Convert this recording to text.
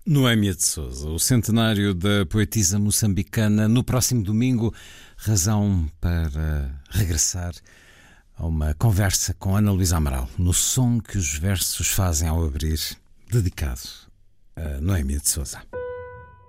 Noémia de Sousa, o centenário da poetisa moçambicana, no próximo domingo, razão para regressar a uma conversa com Ana Luísa Amaral, no som que os versos fazem ao abrir, dedicado a Noémia de Sousa.